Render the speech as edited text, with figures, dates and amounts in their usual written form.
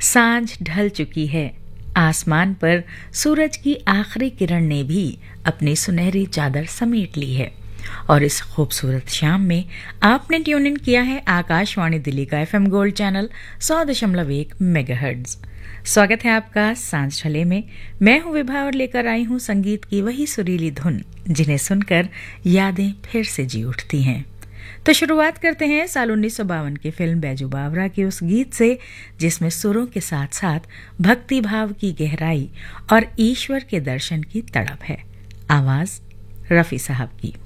सांझ ढल चुकी है। आसमान पर सूरज की आखिरी किरण ने भी अपनी सुनहरी चादर समेट ली है और इस खूबसूरत शाम में आपने ट्यून इन किया है आकाशवाणी दिल्ली का FM गोल्ड चैनल 100.1 मेगाहर्ट्ज। स्वागत है आपका सांझ ढले में। मैं हूं विभा और लेकर आई हूं संगीत की वही सुरीली धुन जिन्हें सुनकर यादें फिर से जी उठती हैं। तो शुरुआत करते हैं साल 1952 की फिल्म बैजू बावरा के उस गीत से जिसमें सुरों के साथ साथ भक्ति भाव की गहराई और ईश्वर के दर्शन की तड़प है। आवाज रफी साहब की।